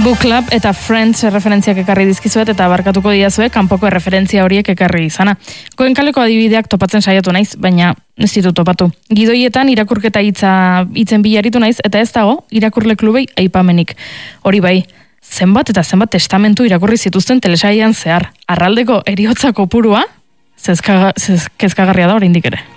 Book Club eta Friends referentziak ekarri dizkizuet eta barkatuko diazue kanpoko referentzia horiek ekarri izana. Goenkaleko adibideak topatzen saiatu naiz, baina ez ditut topatu. Gidoietan irakurketa hitzen bilaritu naiz eta ez dago irakurle klubei aipamenik. Hori bai, zenbat eta zenbat testamentu irakurri zituzten telesailean zehar. Arraldeko heriotza kopurua kezkagarria da oraindik ere.